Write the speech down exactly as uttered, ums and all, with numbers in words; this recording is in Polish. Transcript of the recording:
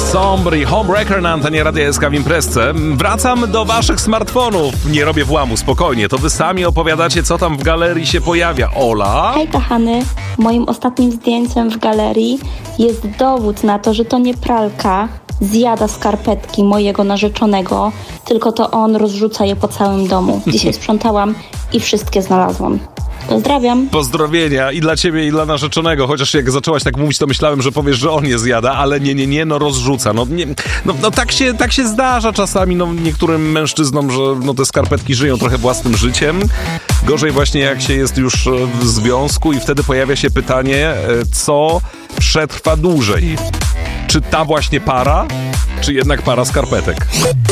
Sombry, Homebreaker na antenie Radia S K w imprezce. Wracam do waszych smartfonów. Nie robię włamu, spokojnie. To wy sami opowiadacie, co tam w galerii się pojawia. Ola? Hej kochany, moim ostatnim zdjęciem w galerii jest dowód na to, że to nie pralka zjada skarpetki mojego narzeczonego, tylko to on rozrzuca je po całym domu. Dzisiaj sprzątałam i wszystkie znalazłam. Pozdrawiam. Pozdrowienia i dla ciebie, i dla narzeczonego. Chociaż jak zaczęłaś tak mówić, to myślałem, że powiesz, że on je zjada, ale nie, nie, nie, no rozrzuca. No, nie, no, no tak, się, tak się zdarza czasami no, niektórym mężczyznom, że no, te skarpetki żyją trochę własnym życiem. Gorzej właśnie jak się jest już w związku i wtedy pojawia się pytanie, co przetrwa dłużej? Czy ta właśnie para, czy jednak para skarpetek?